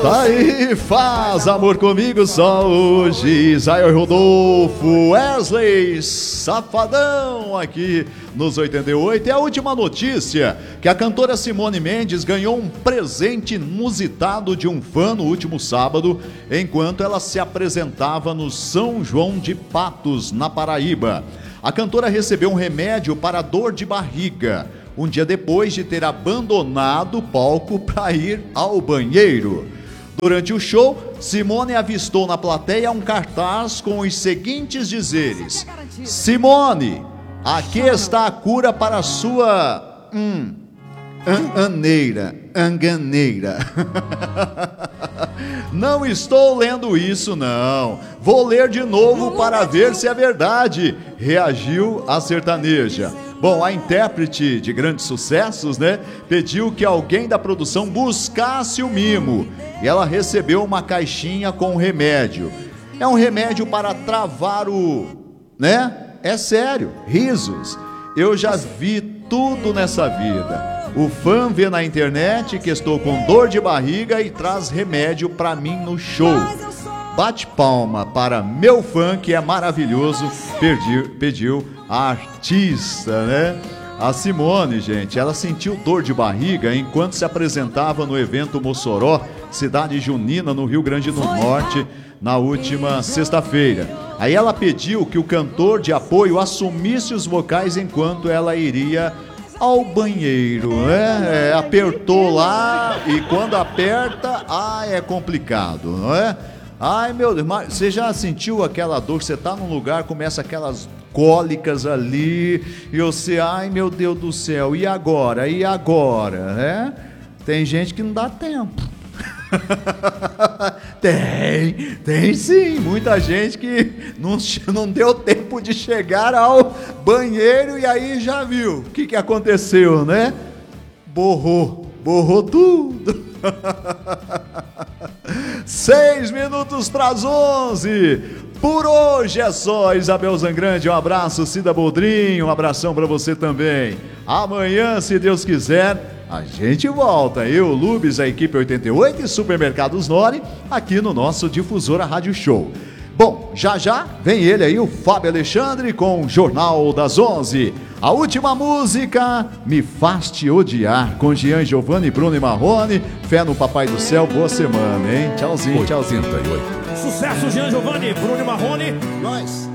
Tá aí, faz amor comigo só hoje. Zay Rodolfo, Wesley, Safadão aqui nos 88. E a última notícia, que a cantora Simone Mendes ganhou um presente inusitado de um fã no último sábado, enquanto ela se apresentava no São João de Patos, na Paraíba. A cantora recebeu um remédio para dor de barriga, um dia depois de ter abandonado o palco para ir ao banheiro. Durante o show, Simone avistou na plateia um cartaz com os seguintes dizeres: Simone, aqui está a cura para a sua anganeira. Não estou lendo isso, não. Vou ler de novo para ver se é verdade, reagiu a sertaneja. Bom, a intérprete de grandes sucessos, pediu que alguém da produção buscasse o mimo. E ela recebeu uma caixinha com remédio. É um remédio para travar É sério, risos. Eu já vi tudo nessa vida. O fã vê na internet que estou com dor de barriga e traz remédio para mim no show. Bate palma para meu fã, que é maravilhoso, pediu a artista, A Simone, gente, ela sentiu dor de barriga enquanto se apresentava no evento Mossoró, cidade junina, no Rio Grande do Norte, na última sexta-feira. Aí ela pediu que o cantor de apoio assumisse os vocais enquanto ela iria ao banheiro, apertou lá, e quando aperta, é complicado, não é? Ai, meu Deus, mas você já sentiu aquela dor? Você tá num lugar, começa aquelas cólicas ali, e você, ai meu Deus do céu, e agora? Tem gente que não dá tempo. Tem sim, muita gente que não deu tempo de chegar ao banheiro e aí já viu o que aconteceu, borrou tudo. 6 minutos para as 11. Por hoje é só. Isabel Zangrande, um abraço. Cida Boldrin, um abração para você também. Amanhã, se Deus quiser, a gente volta. Eu, Lubes, a equipe 88 e Supermercados Nori, aqui no nosso Difusora Rádio Show. Bom, já vem ele aí, o Fábio Alexandre, com o Jornal das 11. A última música, Me Faz Te Odiar, com Jean Giovanni, Bruno e Marrone. Fé no Papai do Céu, boa semana, hein? Tchauzinho. 88. Sucesso, Jean Giovanni, Bruno e Marrone. Nós.